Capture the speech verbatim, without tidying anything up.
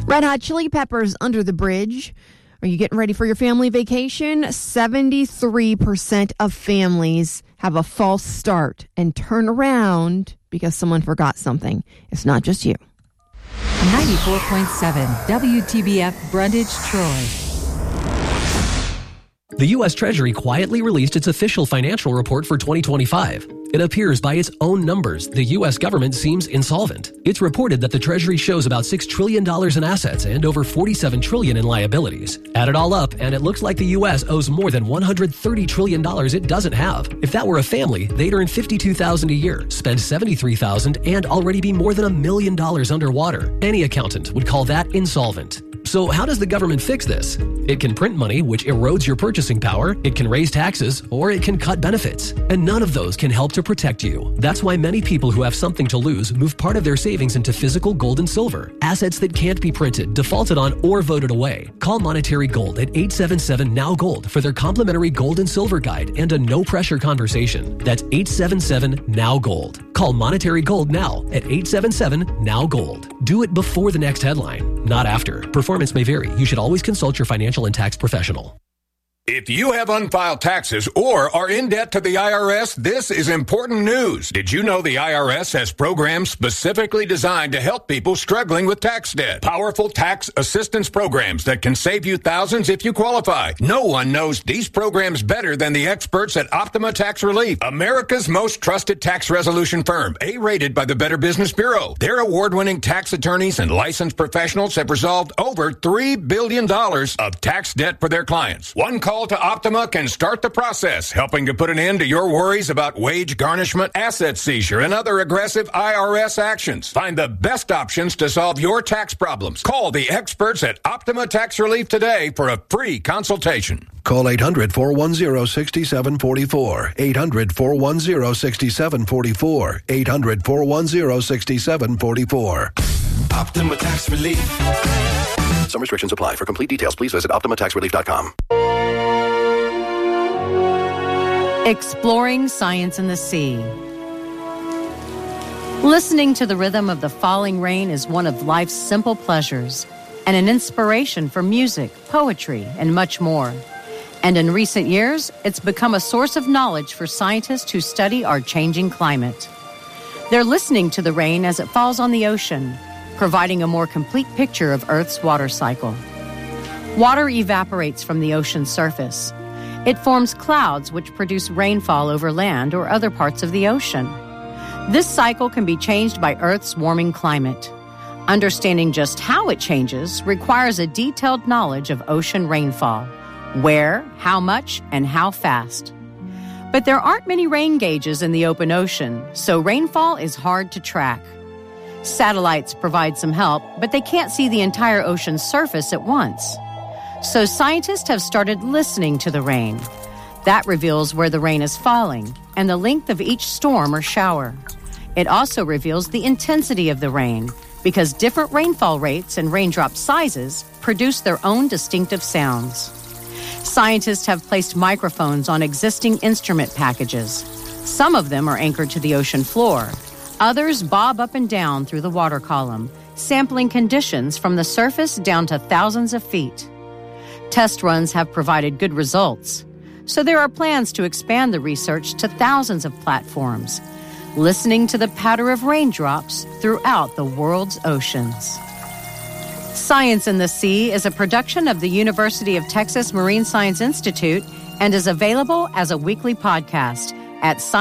Red Hot Chili Peppers, Under the Bridge. Are you getting ready for your family vacation? seventy-three percent of families have a false start and turn around because someone forgot something. It's not just you. ninety-four point seven W T B F Brundage, Troy. The U S Treasury quietly released its official financial report for twenty twenty-five. It appears by its own numbers, the U S government seems insolvent. It's reported that the Treasury shows about six trillion dollars in assets and over forty-seven trillion dollars in liabilities. Add it all up, and it looks like the U S owes more than one hundred thirty trillion dollars it doesn't have. If that were a family, they'd earn fifty-two thousand dollars a year, spend seventy-three thousand dollars, and already be more than a million dollars underwater. Any accountant would call that insolvent. So how does the government fix this? It can print money, which erodes your purchasing power, it can raise taxes, or it can cut benefits. And none of those can help to protect you. That's why many people who have something to lose move part of their savings into physical gold and silver, assets that can't be printed, defaulted on, or voted away. Call Monetary Gold at eight seven seven N O W Gold for their complimentary gold and silver guide and a no-pressure conversation. That's eight seven seven N O W Gold. Call Monetary Gold now at eight seven seven N O W Gold. Do it before the next headline, not after. Performance may vary. You should always consult your financial and tax professional. If you have unfiled taxes or are in debt to the I R S, this is important news. Did you know the I R S has programs specifically designed to help people struggling with tax debt? Powerful tax assistance programs that can save you thousands if you qualify. No one knows these programs better than the experts at Optima Tax Relief, America's most trusted tax resolution firm, A-rated by the Better Business Bureau. Their award-winning tax attorneys and licensed professionals have resolved over three billion dollars of tax debt for their clients. One call to Optima can start the process, helping to put an end to your worries about wage garnishment, asset seizure, and other aggressive I R S actions. Find the best options to solve your tax problems. Call the experts at Optima Tax Relief today for a free consultation. Call eight hundred, four one zero, six seven four four. eight hundred, four one zero, six seven four four. eight hundred, four one zero, six seven four four. Optima Tax Relief. Some restrictions apply. For complete details, please visit optima tax relief dot com. Exploring science in the sea. Listening to the rhythm of the falling rain is one of life's simple pleasures and an inspiration for music, poetry, and much more. And in recent years, it's become a source of knowledge for scientists who study our changing climate. They're listening to the rain as it falls on the ocean, providing a more complete picture of Earth's water cycle. Water evaporates from the ocean's surface. It forms clouds which produce rainfall over land or other parts of the ocean. This cycle can be changed by Earth's warming climate. Understanding just how it changes requires a detailed knowledge of ocean rainfall, where, how much, and how fast. But there aren't many rain gauges in the open ocean, so rainfall is hard to track. Satellites provide some help, but they can't see the entire ocean's surface at once. So scientists have started listening to the rain. That reveals where the rain is falling and the length of each storm or shower. It also reveals the intensity of the rain, because different rainfall rates and raindrop sizes produce their own distinctive sounds. Scientists have placed microphones on existing instrument packages. Some of them are anchored to the ocean floor. Others bob up and down through the water column, sampling conditions from the surface down to thousands of feet. Test runs have provided good results, so there are plans to expand the research to thousands of platforms, listening to the patter of raindrops throughout the world's oceans. Science in the Sea is a production of the University of Texas Marine Science Institute and is available as a weekly podcast at